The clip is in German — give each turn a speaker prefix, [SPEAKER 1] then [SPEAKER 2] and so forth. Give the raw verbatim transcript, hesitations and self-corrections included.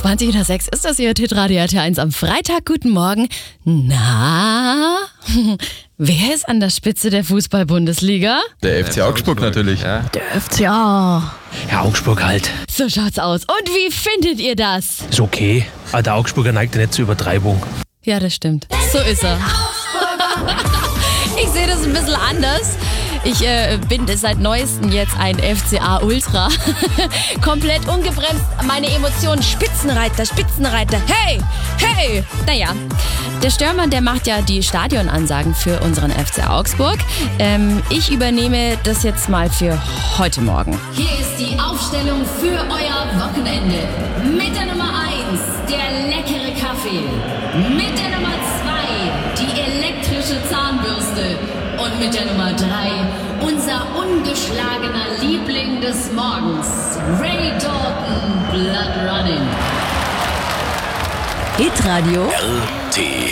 [SPEAKER 1] zwanzig nach sechs ist das Ihr Hitradio R T eins am Freitag. Guten Morgen. Na, wer ist an der Spitze der Fußball-Bundesliga?
[SPEAKER 2] Der F C Augsburg natürlich.
[SPEAKER 3] Ja.
[SPEAKER 1] Der F C A.
[SPEAKER 3] Ja, Augsburg halt.
[SPEAKER 1] So schaut's aus. Und wie findet ihr das?
[SPEAKER 3] Ist okay. Aber der Augsburger neigt ja nicht zur Übertreibung.
[SPEAKER 1] Ja, das stimmt. So ist er. Ich sehe das ein bisschen anders. Ich äh, bin seit Neuestem jetzt ein F C A-Ultra. Komplett ungebremst, meine Emotionen. Spitzenreiter, Spitzenreiter. Hey, hey. Naja, der Störmann, der macht ja die Stadionansagen für unseren F C Augsburg. Ähm, ich übernehme das jetzt mal für heute Morgen.
[SPEAKER 4] Hier ist die Aufstellung für euer Wochenende. Mit der Nummer eins, der leckere Kaffee. Mit der Nummer zwei, die elektrische Zahnbürste. Und mit der Nummer drei, unser ungeschlagener Liebling des Morgens, Ray Dalton, Blood Running.
[SPEAKER 1] Hitradio
[SPEAKER 5] R T